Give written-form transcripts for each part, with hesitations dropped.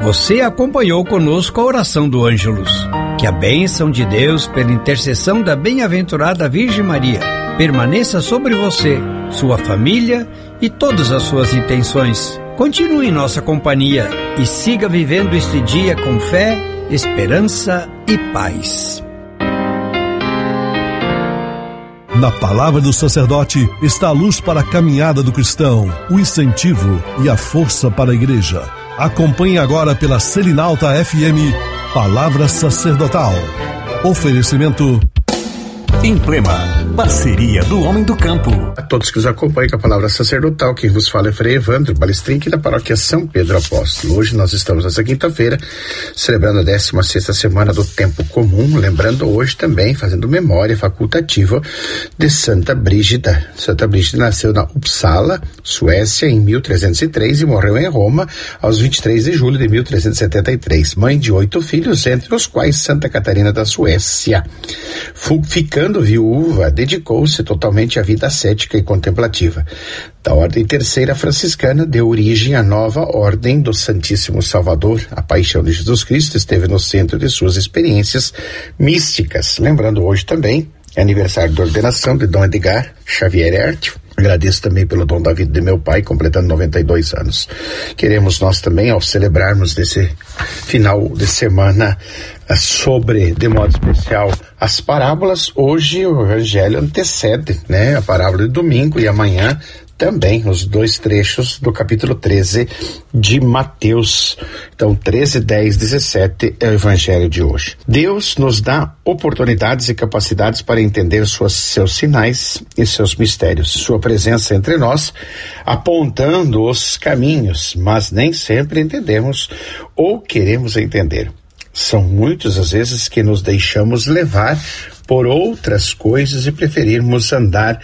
Você acompanhou conosco a oração do Ângelus. Que a bênção de Deus, pela intercessão da bem-aventurada Virgem Maria, permaneça sobre você, sua família e todas as suas intenções. Continue em nossa companhia e siga vivendo este dia com fé, esperança e paz. Na palavra do sacerdote está a luz para a caminhada do cristão, o incentivo e a força para a igreja. Acompanhe agora pela Selinalta FM, Palavra Sacerdotal. Oferecimento Implema, parceria do homem do campo. A todos que nos acompanham com a Palavra Sacerdotal, quem vos fala é Frei Evandro Balestrinque, da paróquia São Pedro Apóstolo. Hoje nós estamos nessa quinta-feira, celebrando a 16ª semana do Tempo Comum, lembrando hoje também, fazendo memória facultativa de Santa Brígida. Santa Brígida nasceu na Uppsala, Suécia, em 1303 e morreu em Roma aos 23 de julho de 1373. Mãe de 8 filhos, entre os quais Santa Catarina da Suécia. Ficando viúva, dedicou-se totalmente à vida ascética e contemplativa. Da Ordem Terceira Franciscana, deu origem à nova Ordem do Santíssimo Salvador. A paixão de Jesus Cristo esteve no centro de suas experiências místicas. Lembrando hoje também, é aniversário da ordenação de Dom Edgar Xavier Hertel. Agradeço também pelo dom da vida de meu pai, completando 92 anos. Queremos nós também, ao celebrarmos desse final de semana sobre, de modo especial, as parábolas, hoje o Evangelho antecede, a parábola de domingo e amanhã também os 2 trechos do capítulo 13 de Mateus. Então, 13, 10, 17 é o Evangelho de hoje. Deus nos dá oportunidades e capacidades para entender seus sinais e seus mistérios. Sua presença entre nós, apontando os caminhos, mas nem sempre entendemos ou queremos entender. São muitas as vezes que nos deixamos levar por outras coisas e preferirmos andar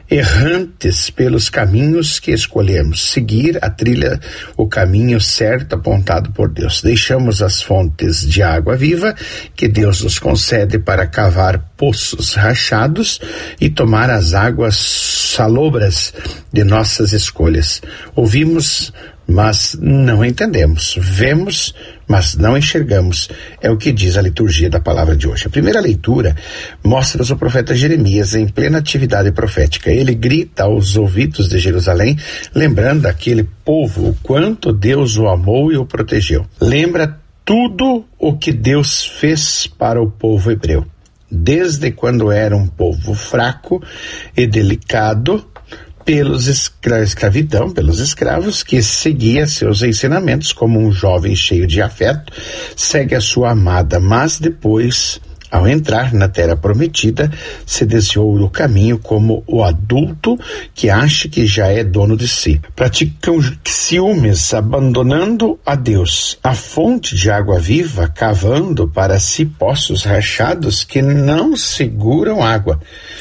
errantes pelos caminhos que escolhemos, seguir a trilha, o caminho certo apontado por Deus. Deixamos as fontes de água viva que Deus nos concede para cavar poços rachados e tomar as águas salobras de nossas escolhas. Ouvimos, mas não entendemos. Vemos, mas não enxergamos. É o que diz a liturgia da palavra de hoje. A primeira leitura mostra-nos o profeta Jeremias em plena atividade profética. Ele grita aos ouvidos de Jerusalém, lembrando aquele povo o quanto Deus o amou e o protegeu. Lembra tudo o que Deus fez para o povo hebreu. Desde quando era um povo fraco e delicado, pelos escravidão, pelos escravos, que seguia seus ensinamentos como um jovem cheio de afeto, segue a sua amada, mas depois, ao entrar na terra prometida, se desviou do caminho como o adulto que acha que já é dono de si. Praticam ciúmes, abandonando a Deus, a fonte de água viva, cavando para si poços rachados que não seguram água.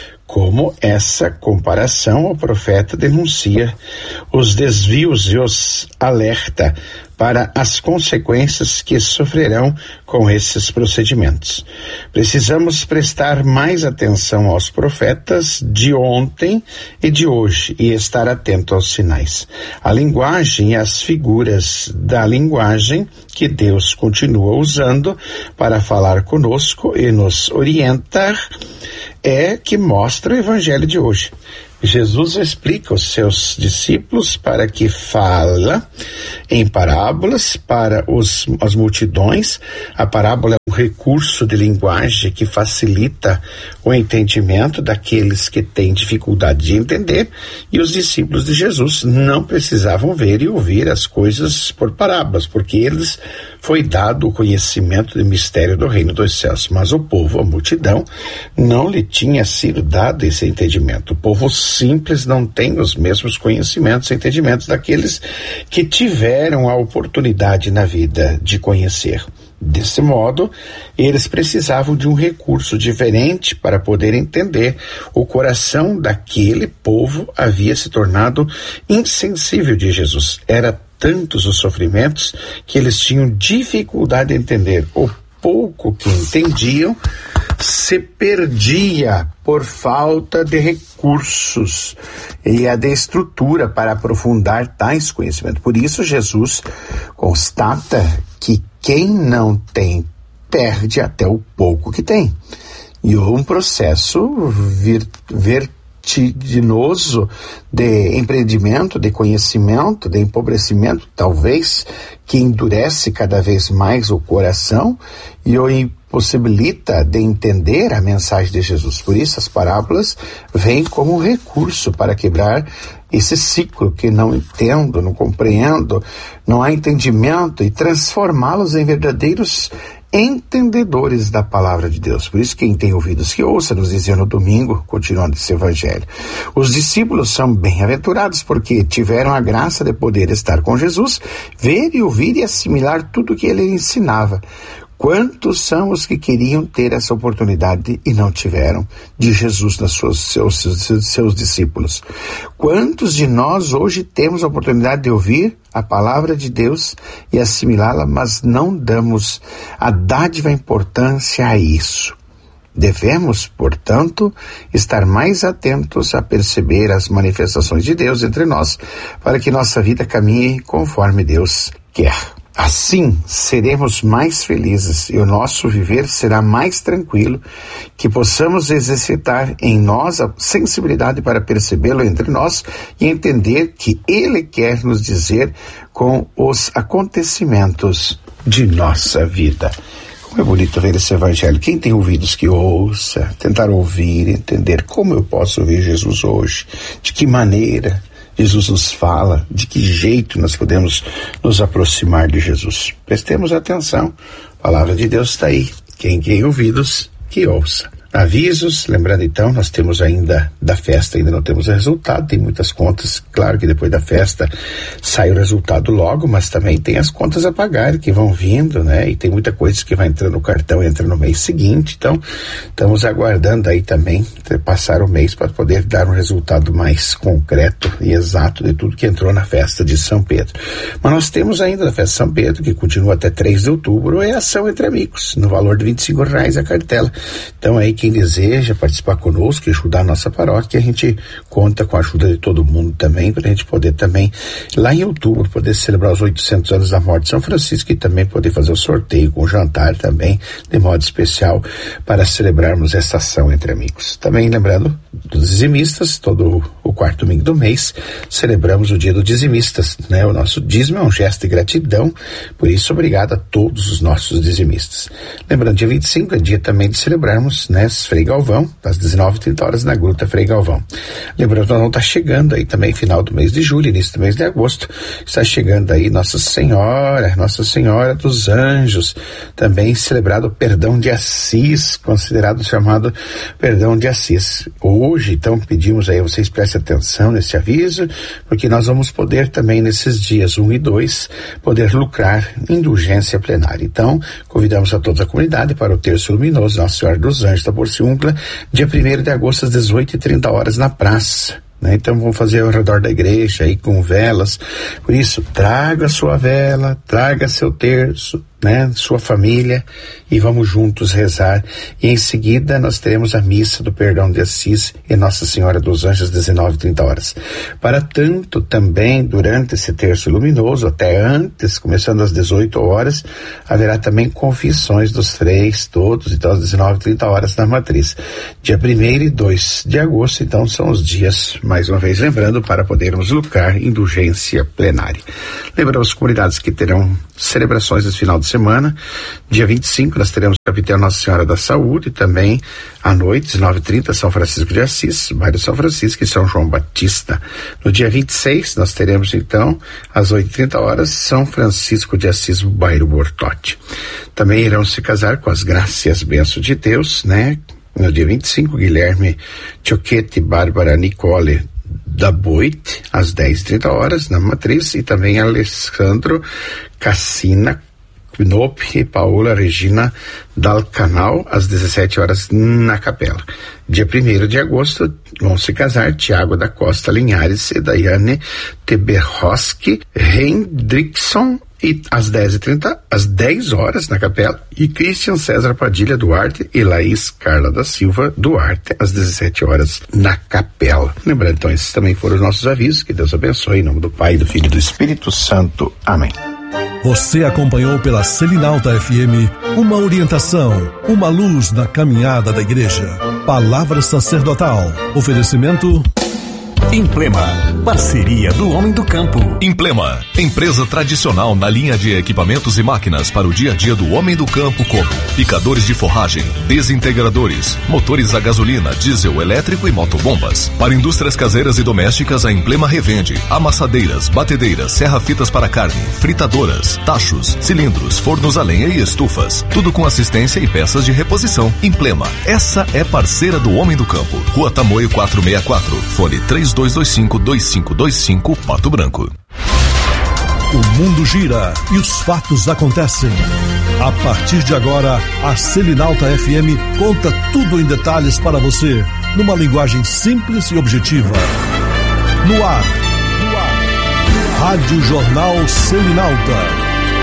Como essa comparação, o profeta denuncia os desvios e os alerta para as consequências que sofrerão com esses procedimentos. Precisamos prestar mais atenção aos profetas de ontem e de hoje e estar atento aos sinais. A linguagem e as figuras da linguagem que Deus continua usando para falar conosco e nos orientar é que mostra o Evangelho de hoje. Jesus explica aos seus discípulos para que fala em parábolas para as multidões. A parábola é um recurso de linguagem que facilita o entendimento daqueles que têm dificuldade de entender, e os discípulos de Jesus não precisavam ver e ouvir as coisas por parábolas, porque eles foi dado o conhecimento do mistério do reino dos céus, mas o povo, a multidão, não lhe tinha sido dado esse entendimento. O povo simples não tem os mesmos conhecimentos e entendimentos daqueles que tiveram a oportunidade na vida de conhecer. Desse modo, eles precisavam de um recurso diferente para poder entender. O coração daquele povo havia se tornado insensível de Jesus. Era tantos os sofrimentos que eles tinham dificuldade de entender. O pouco que entendiam se perdia por falta de recursos e de estrutura para aprofundar tais conhecimentos. Por isso, Jesus constata que quem não tem, perde até o pouco que tem. E um processo vertiginoso de empreendimento, de conhecimento, de empobrecimento, talvez, que endurece cada vez mais o coração e o impossibilita de entender a mensagem de Jesus. Por isso as parábolas vêm como recurso para quebrar esse ciclo que não entendo, não compreendo, não há entendimento, e transformá-los em verdadeiros entendedores da palavra de Deus. Por isso, quem tem ouvidos que ouça, nos dizia no domingo, continuando esse evangelho. Os discípulos são bem-aventurados porque tiveram a graça de poder estar com Jesus, ver e ouvir e assimilar tudo que ele ensinava. Quantos são os que queriam ter essa oportunidade e não tiveram, de Jesus nos seus discípulos? Quantos de nós hoje temos a oportunidade de ouvir a palavra de Deus e assimilá-la, mas não damos a dádiva importância a isso? Devemos, portanto, estar mais atentos a perceber as manifestações de Deus entre nós, para que nossa vida caminhe conforme Deus quer. Assim, seremos mais felizes e o nosso viver será mais tranquilo, que possamos exercitar em nós a sensibilidade para percebê-lo entre nós e entender que Ele quer nos dizer com os acontecimentos de nossa vida. Como é bonito ver esse evangelho. Quem tem ouvidos que ouça, tentar ouvir, entender como eu posso ouvir Jesus hoje, de que maneira Jesus nos fala, de que jeito nós podemos nos aproximar de Jesus. Prestemos atenção, a palavra de Deus está aí. Quem tem ouvidos, que ouça. Avisos, lembrando então, nós temos ainda da festa, ainda não temos o resultado, tem muitas contas, claro que depois da festa sai o resultado logo, mas também tem as contas a pagar que vão vindo, né, e tem muita coisa que vai entrando no cartão, entra no mês seguinte, então estamos aguardando aí também passar o mês para poder dar um resultado mais concreto e exato de tudo que entrou na festa de São Pedro. Mas nós temos ainda na festa de São Pedro, que continua até 3 de outubro, é ação entre amigos, no valor de R$25 a cartela. Então aí quem deseja participar conosco e ajudar a nossa paróquia, a gente conta com a ajuda de todo mundo também, para a gente poder também, lá em outubro, poder celebrar os 800 anos da morte de São Francisco e também poder fazer o sorteio com o jantar também, de modo especial, para celebrarmos essa ação entre amigos. Também lembrando dos dizimistas, todo o quarto domingo do mês, celebramos o dia dos dizimistas, né? O nosso dízimo é um gesto de gratidão, por isso obrigado a todos os nossos dizimistas. Lembrando, dia 25 é dia também de celebrarmos, né, Frei Galvão, às 19h30 na Gruta Frei Galvão. Lembrando, nós está chegando aí também final do mês de julho, início do mês de agosto, está chegando aí Nossa Senhora dos Anjos, também celebrado o Perdão de Assis, considerado chamado Perdão de Assis. Hoje, então, pedimos aí, vocês prestem atenção nesse aviso, porque nós vamos poder também nesses dias 1 e 2, poder lucrar indulgência plenária. Então, convidamos a toda a comunidade para o Terço Luminoso Nossa Senhora dos Anjos da Porciúncula, dia 1º de agosto às 18h30 na praça. Então vamos fazer ao redor da igreja aí com velas. Por isso, traga sua vela, traga seu terço, né, sua família, e vamos juntos rezar. E em seguida nós teremos a missa do Perdão de Assis e Nossa Senhora dos Anjos às 19h30. Para tanto, também durante esse terço luminoso, até antes, começando às 18h, haverá também confissões dos freis todos, então às 19h30 na matriz. Dia 1º e 2 de agosto, então são os dias, mais uma vez lembrando, para podermos lucrar indulgência plenária. Lembramos as comunidades que terão celebrações nesse final de semana. Dia 25 nós teremos Capitão Nossa Senhora da Saúde, também à noite, 9h30, São Francisco de Assis, bairro São Francisco e São João Batista. No dia 26 nós teremos então, às 8h30, São Francisco de Assis, bairro Bortote. Também irão se casar com as graças e as bênçãos de Deus, né? No dia 25, Guilherme Choquete e Bárbara Nicole da Boite, às 10h30 na matriz, e também Alessandro Cassina Knopp e Paola Regina Dal Canal, às 17 horas na Capela. Dia 1º de agosto vão se casar Tiago da Costa Linhares e Daiane Teberhoski Hendrickson, e às 10h30, às 10 horas na Capela, e Christian César Padilha Duarte e Laís Carla da Silva Duarte, às 17 horas na Capela. Lembrando, então, esses também foram os nossos avisos. Que Deus abençoe, em nome do Pai, do Filho e do Espírito Santo. Amém. Você acompanhou pela Selinalta FM uma orientação, uma luz na caminhada da igreja. Palavra sacerdotal. Oferecimento Implema, parceria do homem do campo. Implema, empresa tradicional na linha de equipamentos e máquinas para o dia a dia do homem do campo, como picadores de forragem, desintegradores, motores a gasolina, diesel, elétrico e motobombas. Para indústrias caseiras e domésticas, a Implema revende amassadeiras, batedeiras, serra-fitas para carne, fritadoras, tachos, cilindros, fornos a lenha e estufas. Tudo com assistência e peças de reposição. Implema, essa é parceira do homem do campo. Rua Tamoio 464, fone 3225-2525, Pato Branco. O mundo gira e os fatos acontecem. A partir de agora, a Selinalta FM conta tudo em detalhes para você, numa linguagem simples e objetiva. No ar. Rádio Jornal Selinalta.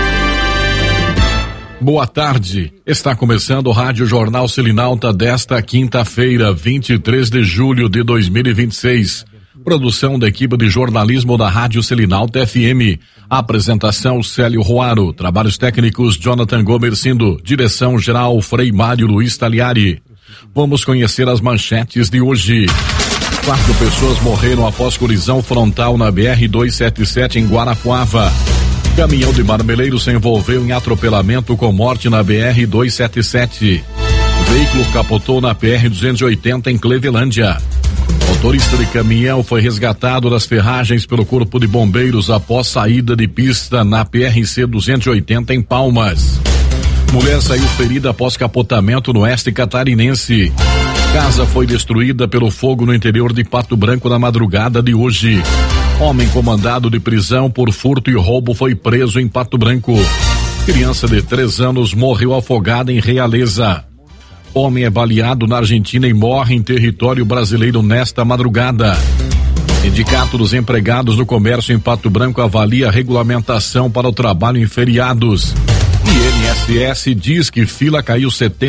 Boa tarde, está começando o Rádio Jornal Selinalta desta quinta-feira, 23 de julho de 2026. Produção da equipe de jornalismo da Rádio Selinalta FM. Apresentação Célio Roaro. Trabalhos técnicos Jonathan Gomercindo. Direção geral Frei Mário Luiz Taliari. Vamos conhecer as manchetes de hoje. 4 pessoas morreram após colisão frontal na BR-277 em Guarapuava. Caminhão de marmeleiro se envolveu em atropelamento com morte na BR-277. Veículo capotou na PR-280 em Clevelândia. Motorista de caminhão foi resgatado das ferragens pelo Corpo de Bombeiros após saída de pista na PRC-280 em Palmas. Mulher saiu ferida após capotamento no oeste catarinense. Casa foi destruída pelo fogo no interior de Pato Branco na madrugada de hoje. Homem comandado de prisão por furto e roubo foi preso em Pato Branco. Criança de 3 anos morreu afogada em Realeza. Homem é baleado na Argentina e morre em território brasileiro nesta madrugada. Sindicato dos Empregados do Comércio em Pato Branco avalia a regulamentação para o trabalho em feriados. INSS diz que fila caiu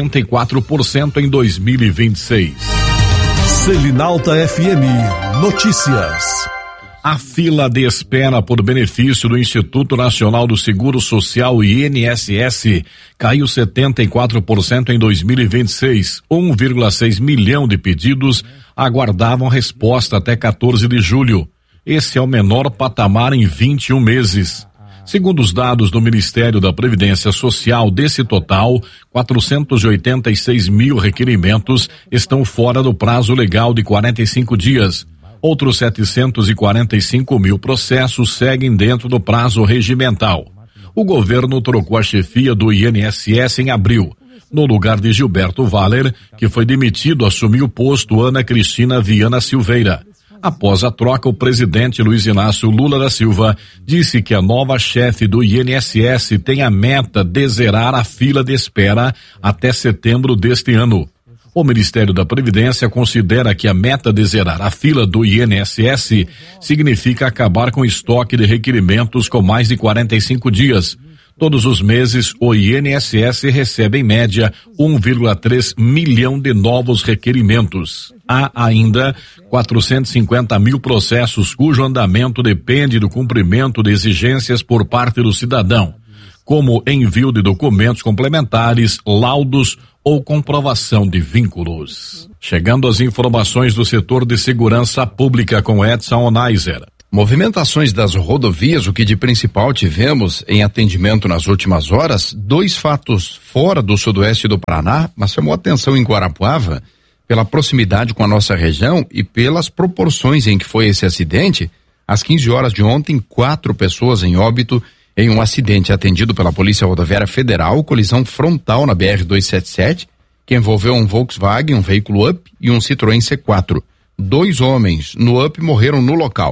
74% em 2026. Selinalta FM Notícias. A fila de espera por benefício do Instituto Nacional do Seguro Social INSS caiu 74% em 2026. 1,6 milhão de pedidos aguardavam resposta até 14 de julho. Esse é o menor patamar em 21 meses. Segundo os dados do Ministério da Previdência Social, desse total, 486 mil requerimentos estão fora do prazo legal de 45 dias. Outros 745 mil processos seguem dentro do prazo regimental. O governo trocou a chefia do INSS em abril. No lugar de Gilberto Valer, que foi demitido, assumiu o posto Ana Cristina Viana Silveira. Após a troca, o presidente Luiz Inácio Lula da Silva disse que a nova chefe do INSS tem a meta de zerar a fila de espera até setembro deste ano. O Ministério da Previdência considera que a meta de zerar a fila do INSS significa acabar com o estoque de requerimentos com mais de 45 dias. Todos os meses, o INSS recebe em média 1,3 milhão de novos requerimentos. Há ainda 450 mil processos cujo andamento depende do cumprimento de exigências por parte do cidadão, como envio de documentos complementares, laudos ou comprovação de vínculos. Chegando às informações do setor de segurança pública com Edson Onaiser. Movimentações das rodovias, o que de principal tivemos em atendimento nas últimas horas, 2 fatos fora do sudoeste do Paraná, mas chamou atenção em Guarapuava, pela proximidade com a nossa região e pelas proporções em que foi esse acidente. Às 15 horas de ontem, 4 pessoas em óbito em um acidente atendido pela Polícia Rodoviária Federal, colisão frontal na BR-277, que envolveu um Volkswagen, um veículo Up e um Citroën C4. 2 homens no Up morreram no local.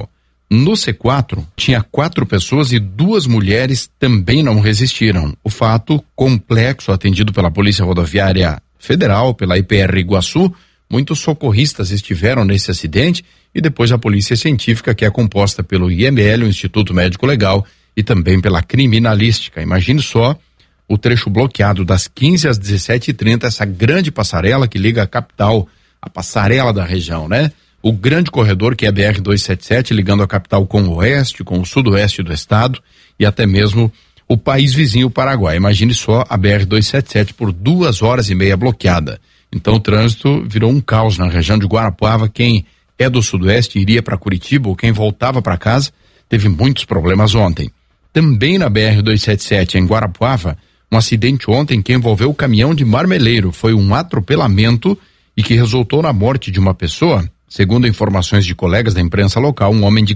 No C4, tinha 4 pessoas e 2 mulheres também não resistiram. O fato complexo, atendido pela Polícia Rodoviária Federal, pela IPR Iguaçu. Muitos socorristas estiveram nesse acidente e depois a Polícia Científica, que é composta pelo IML, o Instituto Médico Legal, e também pela Criminalística. Imagine só o trecho bloqueado das 15 às 17h30, essa grande passarela que liga a capital, a passarela da região, né? O grande corredor que é a BR-277, ligando a capital com o oeste, com o sudoeste do estado e até mesmo o país vizinho, o Paraguai. Imagine só a BR-277 por 2 horas e meia bloqueada. Então o trânsito virou um caos na região de Guarapuava. Quem é do sudoeste iria para Curitiba ou quem voltava para casa teve muitos problemas ontem. Também na BR-277 em Guarapuava, um acidente ontem que envolveu o caminhão de marmeleiro. Foi um atropelamento e que resultou na morte de uma pessoa. Segundo informações de colegas da imprensa local, um homem de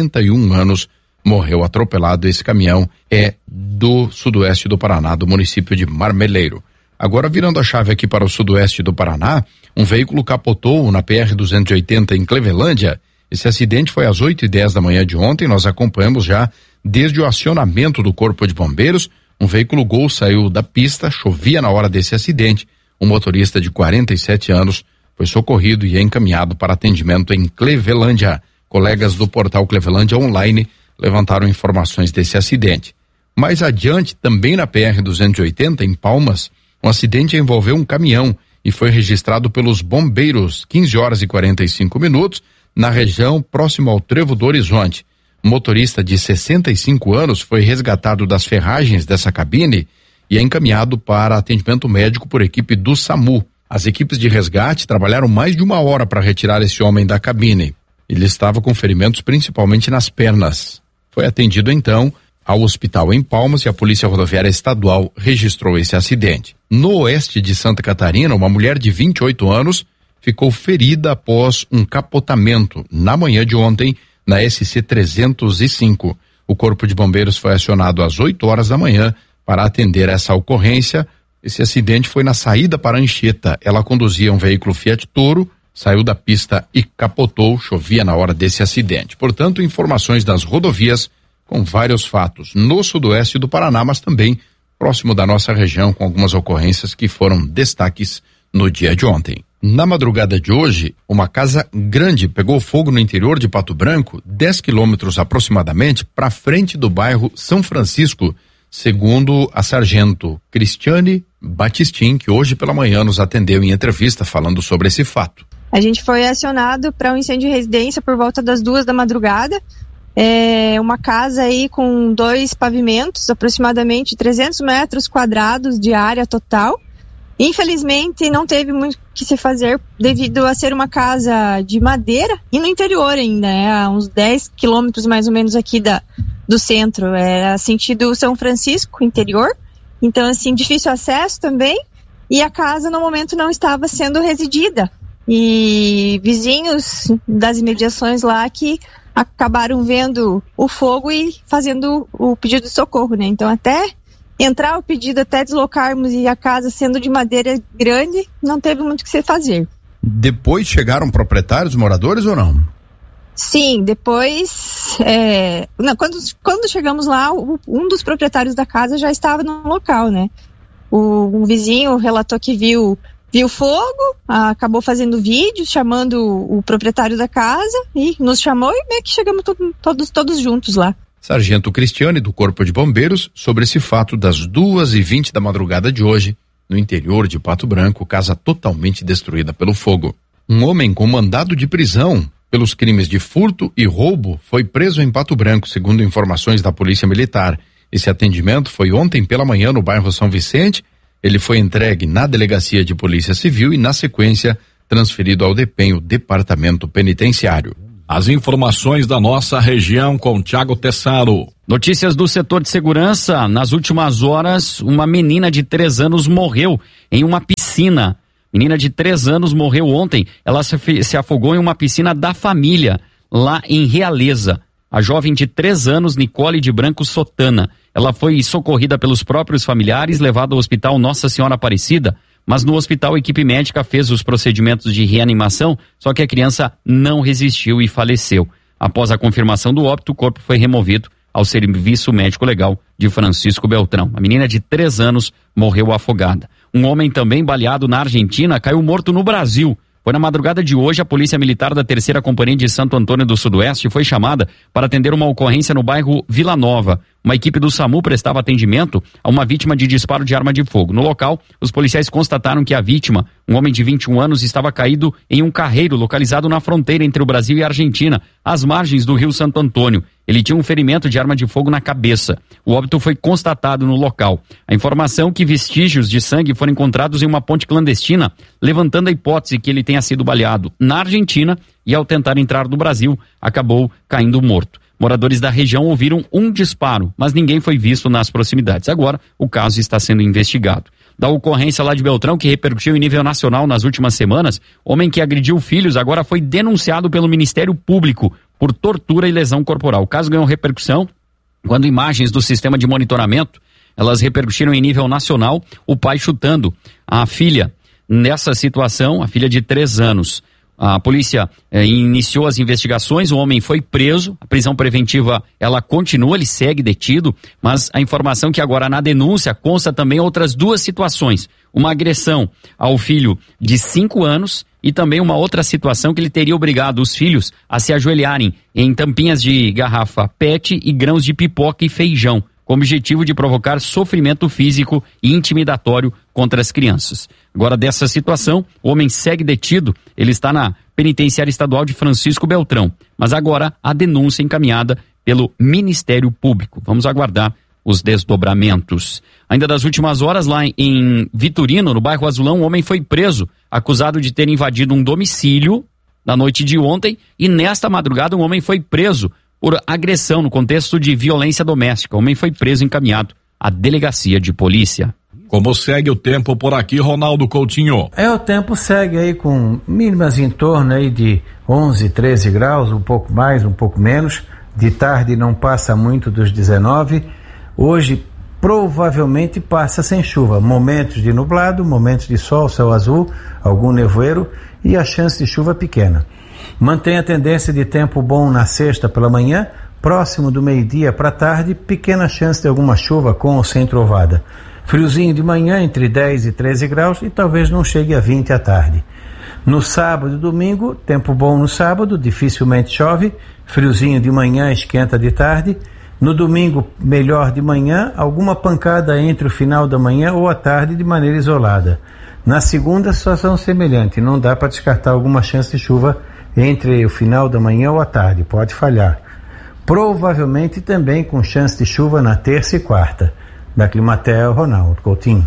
41 anos morreu atropelado. Esse caminhão é do sudoeste do Paraná, do município de Marmeleiro. Agora, virando a chave aqui para o sudoeste do Paraná, um veículo capotou na PR-280 em Clevelândia. Esse acidente foi às 8h10 da manhã de ontem. Nós acompanhamos já desde o acionamento do Corpo de Bombeiros. Um veículo Gol saiu da pista, chovia na hora desse acidente. Um motorista de 47 anos foi socorrido e encaminhado para atendimento em Clevelândia. Colegas do portal Clevelândia Online levantaram informações desse acidente. Mais adiante, também na PR-280, em Palmas, um acidente envolveu um caminhão e foi registrado pelos bombeiros, 15 horas e 45 minutos, na região próximo ao Trevo do Horizonte. Um motorista de 65 anos foi resgatado das ferragens dessa cabine e é encaminhado para atendimento médico por equipe do SAMU. As equipes de resgate trabalharam mais de 1 hora para retirar esse homem da cabine. Ele estava com ferimentos principalmente nas pernas. Foi atendido então ao hospital em Palmas e a Polícia Rodoviária Estadual registrou esse acidente. No oeste de Santa Catarina, uma mulher de 28 anos ficou ferida após um capotamento na manhã de ontem na SC 305. O Corpo de Bombeiros foi acionado às 8 horas da manhã para atender essa ocorrência. Esse acidente foi na saída para Anchieta. Ela conduzia um veículo Fiat Toro, saiu da pista e capotou. Chovia na hora desse acidente. Portanto, informações das rodovias com vários fatos no sudoeste do Paraná, mas também próximo da nossa região, com algumas ocorrências que foram destaques no dia de ontem. Na madrugada de hoje, uma casa grande pegou fogo no interior de Pato Branco, 10 quilômetros aproximadamente, para frente do bairro São Francisco, segundo a sargento Cristiane Batistin, que hoje pela manhã nos atendeu em entrevista falando sobre esse fato. A gente foi acionado para um incêndio de residência por volta das 2 da madrugada. É uma casa aí com 2 pavimentos, aproximadamente 300 metros quadrados de área total. Infelizmente não teve muito o que se fazer devido a ser uma casa de madeira e no interior ainda, a uns 10 quilômetros mais ou menos aqui do centro, sentido São Francisco, interior. Então assim, difícil acesso também e a casa no momento não estava sendo residida. E vizinhos das imediações lá que acabaram vendo o fogo e fazendo o pedido de socorro, né? Então até entrar o pedido, até deslocarmos e a casa sendo de madeira grande, não teve muito o que se fazer. Depois chegaram proprietários, moradores ou não? Sim, depois, quando chegamos lá, um dos proprietários da casa já estava no local, né? Um vizinho relatou que viu fogo, acabou fazendo vídeo, chamando o proprietário da casa e nos chamou e meio que chegamos todos juntos lá. Sargento Cristiane, do Corpo de Bombeiros, sobre esse fato das 2h20 da madrugada de hoje, no interior de Pato Branco, casa totalmente destruída pelo fogo. Um homem com mandado de prisão pelos crimes de furto e roubo foi preso em Pato Branco, segundo informações da Polícia Militar. Esse atendimento foi ontem pela manhã no bairro São Vicente. Ele foi entregue na Delegacia de Polícia Civil e, na sequência, transferido ao DEPEN, o Departamento Penitenciário. As informações da nossa região com Thiago Tessaro. Notícias do setor de segurança. Nas últimas horas, uma menina de 3 anos morreu em uma piscina. Menina de 3 anos morreu ontem. Ela se afogou em uma piscina da família, lá em Realeza. A jovem de 3 anos, Nicole de Branco Sotana. Ela foi socorrida pelos próprios familiares, levada ao hospital Nossa Senhora Aparecida, mas no hospital a equipe médica fez os procedimentos de reanimação, só que a criança não resistiu e faleceu. Após a confirmação do óbito, o corpo foi removido ao Serviço Médico Legal de Francisco Beltrão. A menina de 3 anos morreu afogada. Um homem também baleado na Argentina caiu morto no Brasil. Foi na madrugada de hoje, a Polícia Militar da 3ª Companhia de Santo Antônio do Sudoeste foi chamada para atender uma ocorrência no bairro Vila Nova. Uma equipe do SAMU prestava atendimento a uma vítima de disparo de arma de fogo. No local, os policiais constataram que a vítima, um homem de 21 anos, estava caído em um carreiro localizado na fronteira entre o Brasil e a Argentina, às margens do rio Santo Antônio. Ele tinha um ferimento de arma de fogo na cabeça. O óbito foi constatado no local. A informação é que vestígios de sangue foram encontrados em uma ponte clandestina, levantando a hipótese que ele tenha sido baleado na Argentina e, ao tentar entrar no Brasil, acabou caindo morto. Moradores da região ouviram um disparo, mas ninguém foi visto nas proximidades. Agora, o caso está sendo investigado. Da ocorrência lá de Beltrão, que repercutiu em nível nacional nas últimas semanas, homem que agrediu filhos agora foi denunciado pelo Ministério Público por tortura e lesão corporal. O caso ganhou repercussão quando imagens do sistema de monitoramento, elas repercutiram em nível nacional, o pai chutando a filha. Nessa situação, a filha de 3 anos. A polícia iniciou as investigações, o homem foi preso, a prisão preventiva ela continua, ele segue detido, mas a informação que agora na denúncia consta também outras 2 situações. Uma agressão ao filho de 5 anos e também uma outra situação que ele teria obrigado os filhos a se ajoelharem em tampinhas de garrafa PET e grãos de pipoca e feijão, com o objetivo de provocar sofrimento físico e intimidatório contra as crianças. Agora, dessa situação, o homem segue detido, ele está na Penitenciária Estadual de Francisco Beltrão, mas agora a denúncia encaminhada pelo Ministério Público. Vamos aguardar os desdobramentos. Ainda das últimas horas, lá em Vitorino, no bairro Azulão, um homem foi preso, acusado de ter invadido um domicílio na noite de ontem, e nesta madrugada um homem foi preso por agressão no contexto de violência doméstica. O homem foi preso e encaminhado à delegacia de polícia. Como segue o tempo por aqui, Ronaldo Coutinho? O tempo segue aí com mínimas em torno aí de 11, 13 graus, um pouco mais, um pouco menos. De tarde não passa muito dos 19. Hoje provavelmente passa sem chuva. Momentos de nublado, momentos de sol, céu azul, algum nevoeiro e a chance de chuva pequena. Mantém a tendência de tempo bom na sexta pela manhã, próximo do meio-dia para tarde, pequena chance de alguma chuva com ou sem trovada. Friozinho de manhã entre 10 e 13 graus e talvez não chegue a 20 à tarde. No sábado e domingo, tempo bom no sábado, dificilmente chove, friozinho de manhã, esquenta de tarde. No domingo, melhor de manhã, alguma pancada entre o final da manhã ou a tarde de maneira isolada. Na segunda, situação semelhante, não dá para descartar alguma chance de chuva entre o final da manhã ou a tarde, pode falhar. Provavelmente também com chance de chuva na terça e quarta. Da Climatel, Ronaldo Coutinho.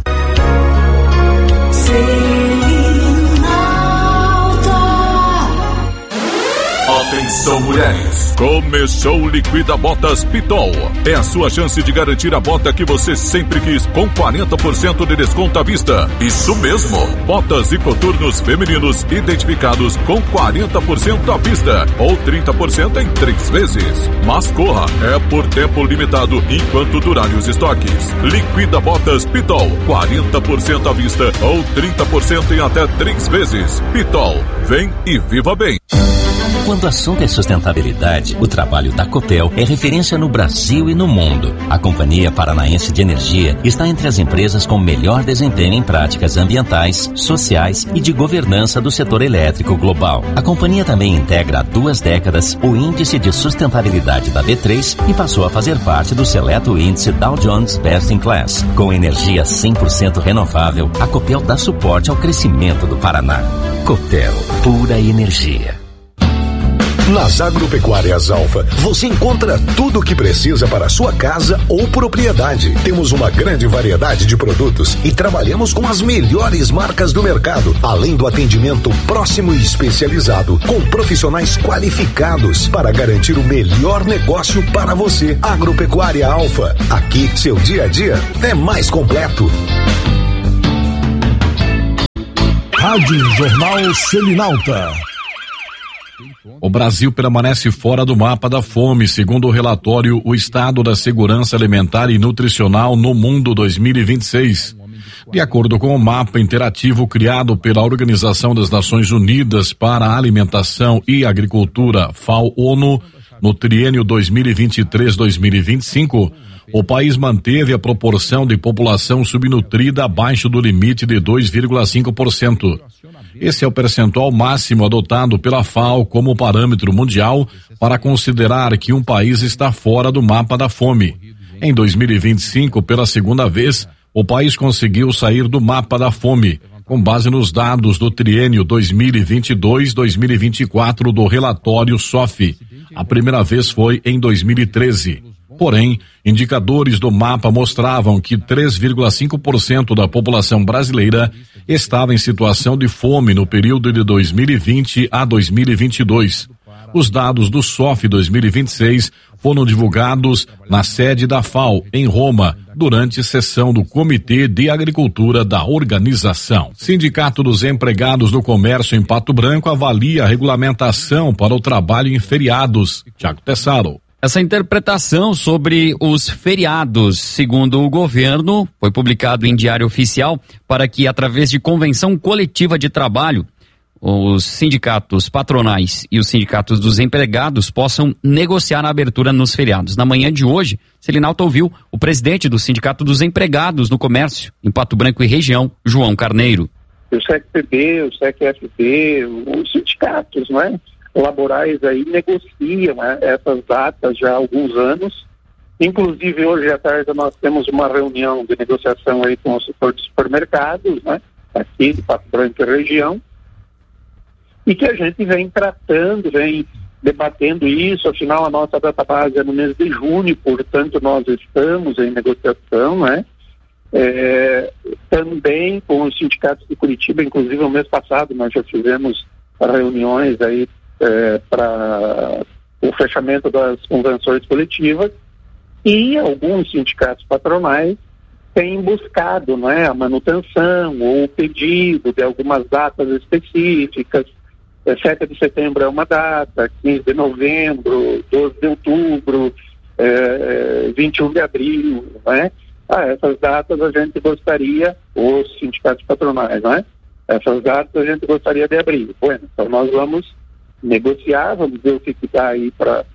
Atenção, mulheres! Começou o Liquida Botas Pitol. É a sua chance de garantir a bota que você sempre quis, com 40% de desconto à vista. Isso mesmo! Botas e coturnos femininos identificados com 40% à vista ou 30% em 3 vezes. Mas corra, é por tempo limitado enquanto durarem os estoques. Liquida Botas Pitol, 40% à vista ou 30% em até 3 vezes. Pitol, vem e viva bem! Quando o assunto é sustentabilidade, o trabalho da Copel é referência no Brasil e no mundo. A Companhia Paranaense de Energia está entre as empresas com melhor desempenho em práticas ambientais, sociais e de governança do setor elétrico global. A companhia também integra há 2 décadas o Índice de Sustentabilidade da B3 e passou a fazer parte do seleto índice Dow Jones Best in Class. Com energia 100% renovável, a Copel dá suporte ao crescimento do Paraná. Copel, pura energia. Nas Agropecuárias Alfa, você encontra tudo o que precisa para a sua casa ou propriedade. Temos uma grande variedade de produtos e trabalhamos com as melhores marcas do mercado, além do atendimento próximo e especializado, com profissionais qualificados para garantir o melhor negócio para você. Agropecuária Alfa, aqui seu dia a dia é mais completo. Rádio Jornal Selinalta. O Brasil permanece fora do mapa da fome, segundo o relatório O Estado da Segurança Alimentar e Nutricional no Mundo 2026. De acordo com o mapa interativo criado pela Organização das Nações Unidas para a Alimentação e Agricultura, FAO-ONU, No triênio 2023-2025, o país manteve a proporção de população subnutrida abaixo do limite de 2,5%. Esse é o percentual máximo adotado pela FAO como parâmetro mundial para considerar que um país está fora do mapa da fome. Em 2025, pela segunda vez, o país conseguiu sair do mapa da fome, com base nos dados do triênio 2022-2024 do relatório SOF. A primeira vez foi em 2013. Porém, indicadores do mapa mostravam que 3,5% da população brasileira estava em situação de fome no período de 2020 a 2022. Os dados do SOF 2026 foram divulgados na sede da FAO, em Roma, durante sessão do Comitê de Agricultura da organização. Sindicato dos Empregados do Comércio em Pato Branco avalia a regulamentação para o trabalho em feriados. Tiago Tessaro. Essa interpretação sobre os feriados, segundo o governo, foi publicado em Diário Oficial para que, através de convenção coletiva de trabalho, os sindicatos patronais e os sindicatos dos empregados possam negociar a abertura nos feriados. Na manhã de hoje, Selinalta ouviu o presidente do Sindicato dos Empregados no Comércio, em Pato Branco e região, João Carneiro. O SECPB, o SECFB, os sindicatos, né, laborais aí negociam essas datas já há alguns anos. Inclusive, hoje à tarde nós temos uma reunião de negociação aí com o setor de supermercados, né, aqui de Pato Branco e região, e que a gente vem tratando, vem debatendo isso. Afinal, a nossa database é no mês de junho, portanto nós estamos em negociação, né? Também com os sindicatos de Curitiba, inclusive no mês passado nós já fizemos reuniões aí para o fechamento das convenções coletivas, e alguns sindicatos patronais têm buscado, né, a manutenção ou o pedido de algumas datas específicas. 7 de setembro é uma data, 15 de novembro, 12 de outubro, 21 de abril, né? Essas datas a gente gostaria, os sindicatos patronais, né? Essas datas a gente gostaria de abrir. Bueno, então nós vamos negociar, vamos ver o que dá aí para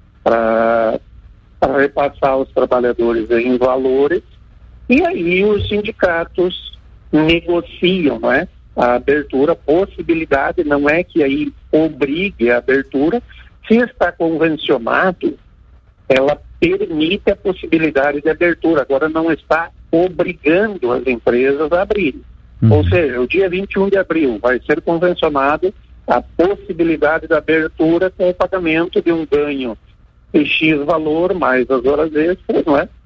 repassar aos trabalhadores em valores, e aí os sindicatos negociam, não é? A abertura, possibilidade, não é que aí obrigue a abertura. Se está convencionado, ela permite a possibilidade de abertura, agora não está obrigando as empresas a abrirem. Ou seja, o dia 21 de abril vai ser convencionado a possibilidade da abertura com o pagamento de um ganho de X valor mais as horas extras, não é?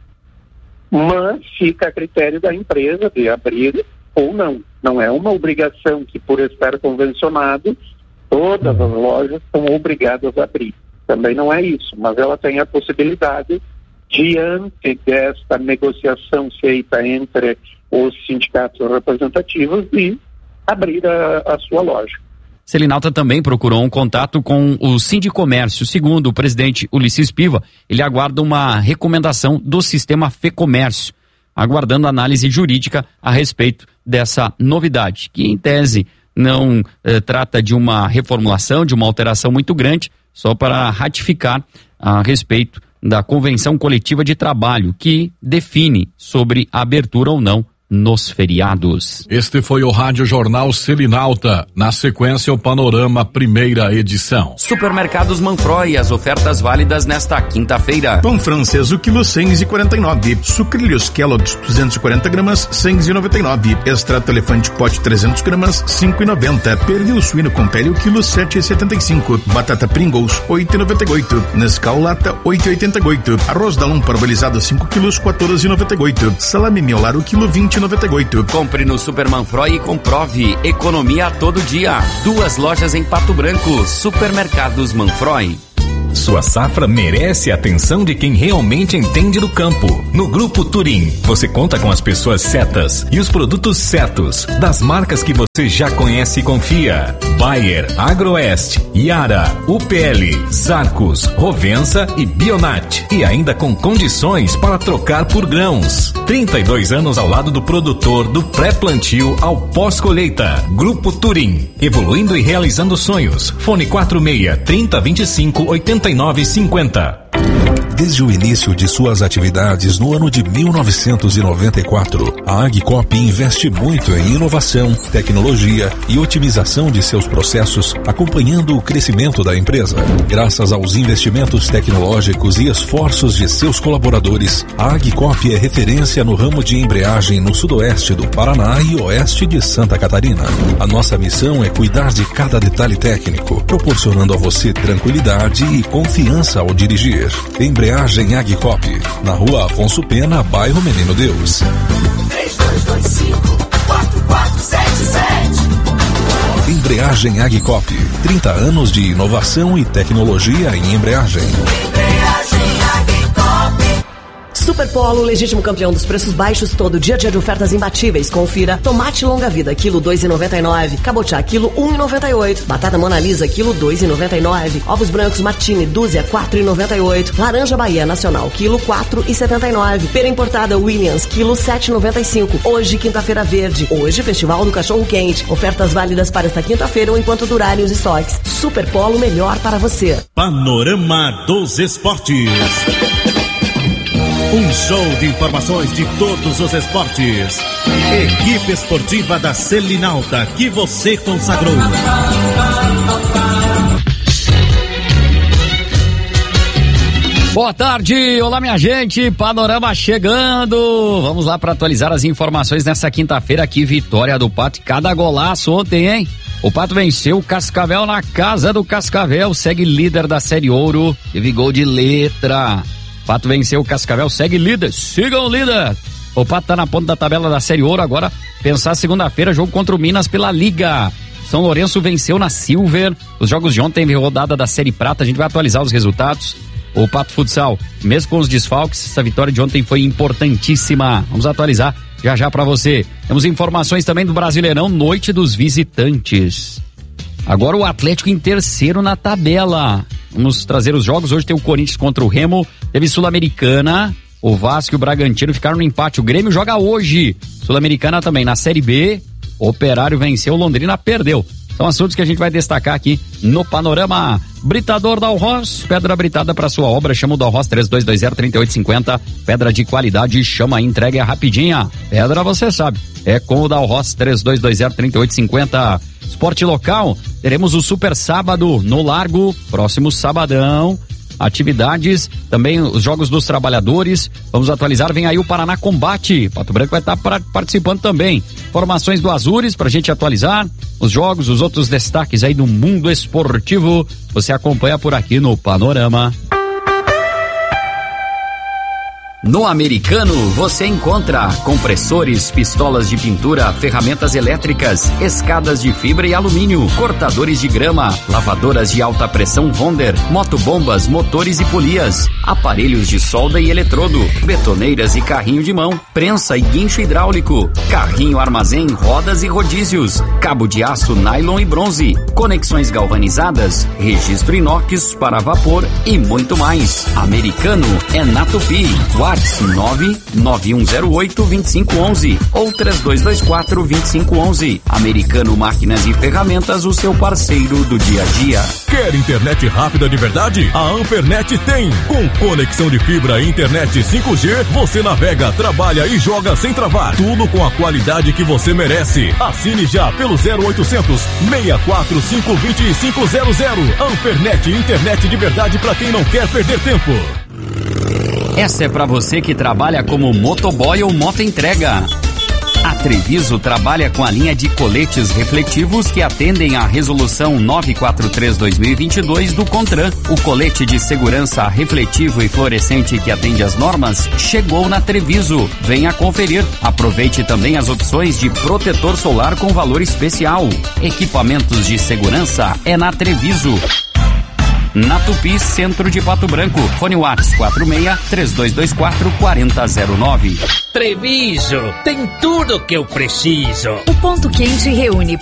Mas fica a critério da empresa de abrir ou não. Não é uma obrigação que, por estar convencionado, todas as lojas são obrigadas a abrir. Também não é isso, mas ela tem a possibilidade, diante desta negociação feita entre os sindicatos representativos, de abrir a sua loja. Selinalta também procurou um contato com o Sindicomércio. Segundo o presidente Ulisses Piva, ele aguarda uma recomendação do sistema FEComércio, aguardando análise jurídica a respeito dessa novidade, que em tese não trata de uma reformulação, de uma alteração muito grande, só para ratificar a respeito da Convenção Coletiva de Trabalho, que define sobre a abertura ou não nos feriados. Este foi o Rádio Jornal Selinalta. Na sequência, o Panorama, primeira edição. Supermercados Manfroy, as ofertas válidas nesta quinta-feira. Pão francês, o quilo 100,49. Sucrilhos Kellogg's 240 gramas, 100,99. Extrato elefante pote 300 gramas, 5,90. Pernil suíno com pele, o quilo 7,75. Batata Pringles, 8,98. Nescau lata, 8,88. Arroz Dalum parbolizado 5 quilos, 14,98. Salame miolar, o quilo 20,98. Compre no Super Manfroy e comprove economia a todo dia. 2 lojas em Pato Branco. Supermercados Manfroy. Sua safra merece a atenção de quem realmente entende do campo. No Grupo Turim, você conta com as pessoas certas e os produtos certos, das marcas que você já conhece e confia. Bayer, Agroeste, Yara, UPL, Zarcos, Rovensa e Bionat. E ainda com condições para trocar por grãos. 32 anos ao lado do produtor, do pré-plantio ao pós-colheita. Grupo Turim, evoluindo e realizando sonhos. Fone 46 30 25 81. 8950. Desde o início de suas atividades no ano de 1994, a Agcop investe muito em inovação, tecnologia e otimização de seus processos, acompanhando o crescimento da empresa. Graças aos investimentos tecnológicos e esforços de seus colaboradores, a Agcop é referência no ramo de embreagem no sudoeste do Paraná e oeste de Santa Catarina. A nossa missão é cuidar de cada detalhe técnico, proporcionando a você tranquilidade e confiança ao dirigir. Embreagem Agcop, na Rua Afonso Pena, bairro Menino Deus. 3225-4477. Embreagem Agcop, 30 anos de inovação e tecnologia em embreagem. Superpolo, legítimo campeão dos preços baixos, todo dia de ofertas imbatíveis. Confira: tomate longa vida, quilo 2,99. Cabotiá, quilo 1,98. Batata Mona Lisa, quilo 2,99. Ovos brancos Martini, dúzia, 4,98. Laranja Bahia Nacional, quilo 4,79. Pera importada Williams, quilo 7,95. Hoje, quinta-feira verde. Hoje, Festival do Cachorro Quente. Ofertas válidas para esta quinta-feira ou enquanto durarem os estoques. Superpolo, melhor para você. Panorama dos Esportes. Um show de informações de todos os esportes. Equipe esportiva da Selinalta, que você consagrou. Boa tarde, olá minha gente, Panorama chegando. Vamos lá para atualizar as informações nessa quinta-feira. Que vitória do Pato, cada golaço ontem, hein? O Pato venceu o Cascavel na casa do Cascavel, segue líder da Série Ouro, teve gol de letra. Pato venceu o Cascavel, segue líder, sigam o líder. O Pato tá na ponta da tabela da Série Ouro, agora pensar segunda-feira, jogo contra o Minas pela Liga. São Lourenço venceu na Silver, os jogos de ontem, rodada da Série Prata, a gente vai atualizar os resultados. O Pato Futsal, mesmo com os desfalques, essa vitória de ontem foi importantíssima, vamos atualizar já pra você. Temos informações também do Brasileirão, noite dos visitantes. Agora o Atlético em terceiro na tabela. Vamos trazer os jogos. Hoje tem o Corinthians contra o Remo. Teve Sul-Americana. O Vasco e o Bragantino ficaram no empate. O Grêmio joga hoje. Sul-Americana também. Na Série B, o Operário venceu, o Londrina perdeu. São assuntos que a gente vai destacar aqui no Panorama. Britador Dalros, pedra britada para sua obra, chama o Dalros 3220-3850, pedra de qualidade, chama, entrega é rapidinha, pedra você sabe, é com o Dalros 3220-3850. Esporte local, teremos o Super Sábado no Largo, próximo sabadão. Atividades, também os Jogos dos Trabalhadores, vamos atualizar, vem aí o Paraná Combate, Pato Branco vai estar participando também. Formações do Azures pra gente atualizar, os jogos, os outros destaques aí do mundo esportivo, você acompanha por aqui no Panorama. No Americano você encontra compressores, pistolas de pintura, ferramentas elétricas, escadas de fibra e alumínio, cortadores de grama, lavadoras de alta pressão Wonder, motobombas, motores e polias, aparelhos de solda e eletrodo, betoneiras e carrinho de mão, prensa e guincho hidráulico, carrinho armazém, rodas e rodízios, cabo de aço, nylon e bronze, conexões galvanizadas, registro inox para vapor e muito mais. Americano é na Tupi. 99108-2511 ou 3224-2511. Americano Máquinas e Ferramentas, o seu parceiro do dia a dia. Quer internet rápida de verdade? A Ampernet tem. Com conexão de fibra e internet 5G, você navega, trabalha e joga sem travar. Tudo com a qualidade que você merece. Assine já pelo 0800 645 2500. Ampernet, internet de verdade para quem não quer perder tempo. Essa é para você que trabalha como motoboy ou motoentrega. A Treviso trabalha com a linha de coletes refletivos que atendem à resolução 943/2022 do CONTRAN. O colete de segurança refletivo e fluorescente que atende às normas chegou na Treviso. Venha conferir. Aproveite também as opções de protetor solar com valor especial. Equipamentos de segurança é na Treviso. Na Tupi, centro de Pato Branco. Fone Whats 46-3224-4009. Treviso, tem tudo que eu preciso. O Ponto Quente reúne